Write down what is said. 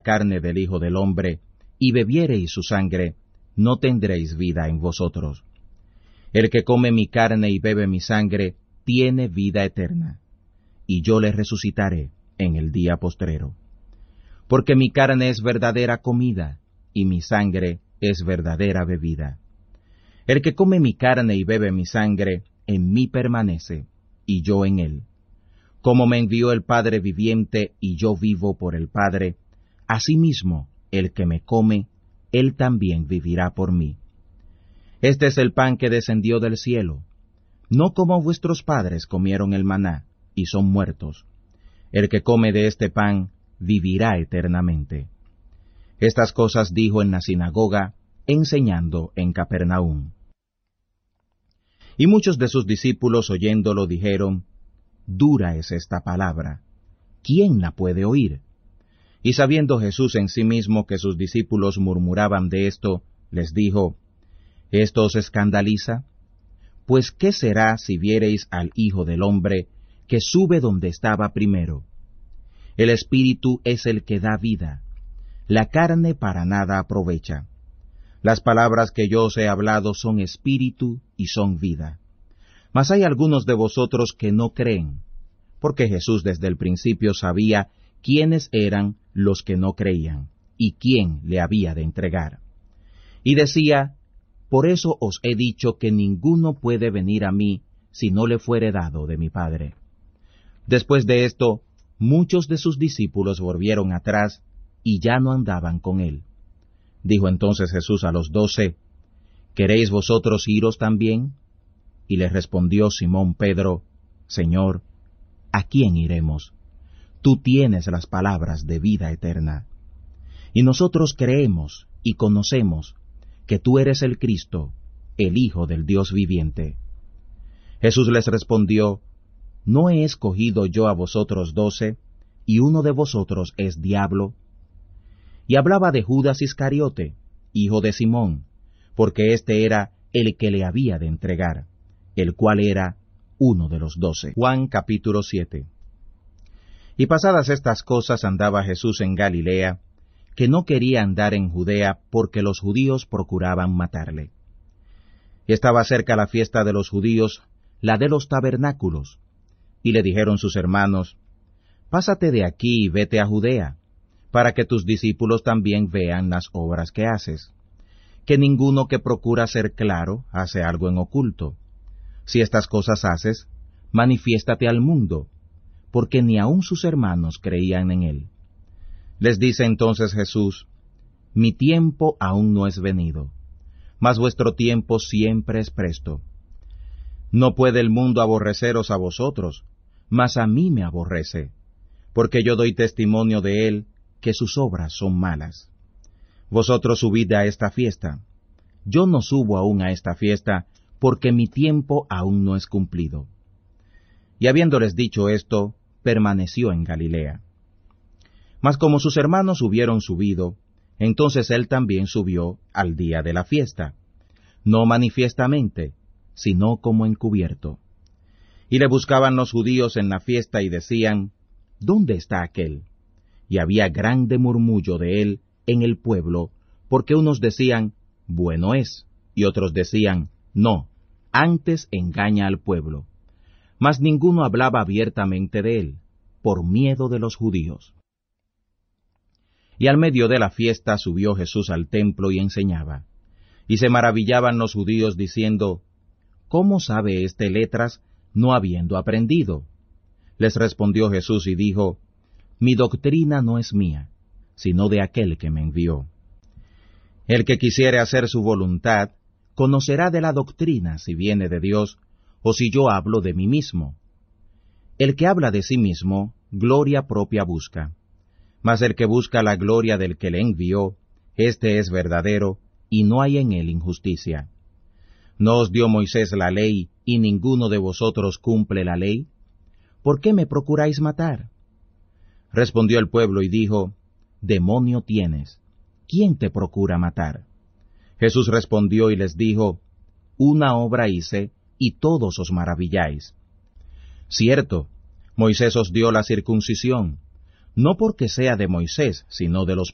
carne del Hijo del Hombre, y bebiereis su sangre, no tendréis vida en vosotros. El que come mi carne y bebe mi sangre, tiene vida eterna, y yo le resucitaré en el día postrero. Porque mi carne es verdadera comida, y mi sangre es verdadera bebida. El que come mi carne y bebe mi sangre, en mí permanece, y yo en él. Como me envió el Padre viviente, y yo vivo por el Padre, asimismo, el que me come, él también vivirá por mí. Este es el pan que descendió del cielo, no como vuestros padres comieron el maná, y son muertos. El que come de este pan, vivirá eternamente. Estas cosas dijo en la sinagoga, enseñando en Capernaum. Y muchos de sus discípulos oyéndolo dijeron, dura es esta palabra, ¿quién la puede oír? Y sabiendo Jesús en sí mismo que sus discípulos murmuraban de esto, les dijo, ¿esto os escandaliza? Pues ¿qué será si viereis al Hijo del Hombre, que sube donde estaba primero? El Espíritu es el que da vida, la carne para nada aprovecha. Las palabras que yo os he hablado son espíritu y son vida. Mas hay algunos de vosotros que no creen, porque Jesús desde el principio sabía quiénes eran los que no creían, y quién le había de entregar. Y decía, por eso os he dicho que ninguno puede venir a mí si no le fuere dado de mi Padre. Después de esto, muchos de sus discípulos volvieron atrás, y ya no andaban con él. Dijo entonces Jesús a los 12, ¿queréis vosotros iros también? Y les respondió Simón Pedro, Señor, ¿a quién iremos? Tú tienes las palabras de vida eterna. Y nosotros creemos y conocemos que tú eres el Cristo, el Hijo del Dios viviente. Jesús les respondió, ¿no he escogido yo a vosotros 12, y uno de vosotros es diablo? Y hablaba de Judas Iscariote, hijo de Simón, porque éste era el que le había de entregar, el cual era uno de los 12. Juan capítulo 7. Y pasadas estas cosas andaba Jesús en Galilea, que no quería andar en Judea, porque los judíos procuraban matarle. Y estaba cerca la fiesta de los judíos, la de los tabernáculos, y le dijeron sus hermanos, pásate de aquí y vete a Judea, para que tus discípulos también vean las obras que haces. Que ninguno que procura ser claro hace algo en oculto. Si estas cosas haces, manifiéstate al mundo, porque ni aun sus hermanos creían en él. Les dice entonces Jesús, mi tiempo aún no es venido, mas vuestro tiempo siempre es presto. No puede el mundo aborreceros a vosotros, mas a mí me aborrece, porque yo doy testimonio de él, que sus obras son malas. Vosotros subid a esta fiesta. Yo no subo aún a esta fiesta, porque mi tiempo aún no es cumplido. Y habiéndoles dicho esto, permaneció en Galilea. Mas como sus hermanos hubieron subido, entonces él también subió al día de la fiesta, no manifiestamente, sino como encubierto. Y le buscaban los judíos en la fiesta y decían, ¿dónde está aquel? Y había grande murmullo de él en el pueblo, porque unos decían, bueno es, y otros decían, no, antes engaña al pueblo. Mas ninguno hablaba abiertamente de él, por miedo de los judíos. Y al medio de la fiesta subió Jesús al templo y enseñaba. Y se maravillaban los judíos diciendo, ¿cómo sabe este letras, no habiendo aprendido? Les respondió Jesús y dijo, mi doctrina no es mía, sino de aquel que me envió. El que quisiere hacer su voluntad, conocerá de la doctrina si viene de Dios, o si yo hablo de mí mismo. El que habla de sí mismo, gloria propia busca. Mas el que busca la gloria del que le envió, éste es verdadero, y no hay en él injusticia. ¿No os dio Moisés la ley, y ninguno de vosotros cumple la ley? ¿Por qué me procuráis matar? Respondió el pueblo y dijo, demonio tienes, ¿quién te procura matar? Jesús respondió y les dijo, una obra hice, y todos os maravilláis. Cierto, Moisés os dio la circuncisión, no porque sea de Moisés, sino de los